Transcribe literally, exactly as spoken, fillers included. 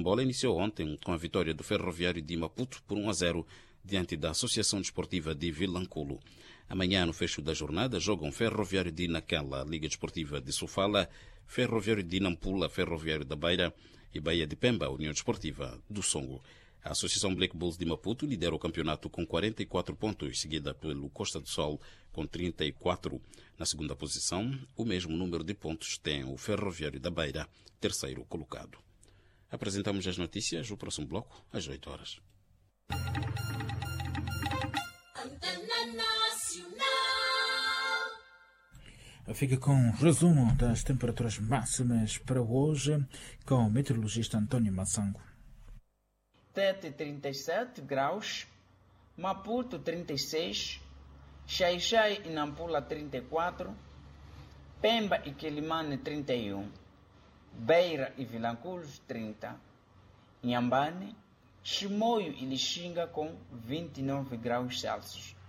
Mosambola iniciou ontem com a vitória do Ferroviário de Maputo por um a zero diante da Associação Desportiva de Vilanculo. Amanhã, no fecho da jornada, jogam Ferroviário de Naquela, Liga Desportiva de Sofala, Ferroviário de Nampula, Ferroviário da Beira e Baía de Pemba, União Desportiva do Songo. A Associação Black Bulls de Maputo lidera o campeonato com quarenta e quatro pontos, seguida pelo Costa do Sol com trinta e quatro. Na segunda posição, o mesmo número de pontos tem o Ferroviário da Beira, terceiro colocado. Apresentamos as notícias, o próximo bloco, às oito horas. Fica com um resumo das temperaturas máximas para hoje com o meteorologista Antônio Massango. Tete trinta e sete graus, Maputo trinta e seis, Xai-Xai e Nampula trinta e quatro, Pemba e Quelimane trinta e um, Beira e Vilanculos trinta, Inhambane, Chimoio e Lixinga com vinte e nove graus Celsius.